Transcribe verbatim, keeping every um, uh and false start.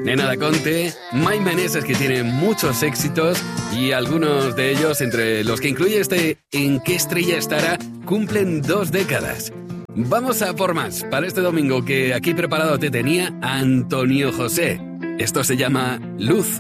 Nena Daconte, Mai Meneses, que tiene muchos éxitos y algunos de ellos, entre los que incluye este ¿En qué estrella estará?, cumplen dos décadas. Vamos a por más para este domingo, que aquí preparado te tenía Antonio José. Esto se llama Luz.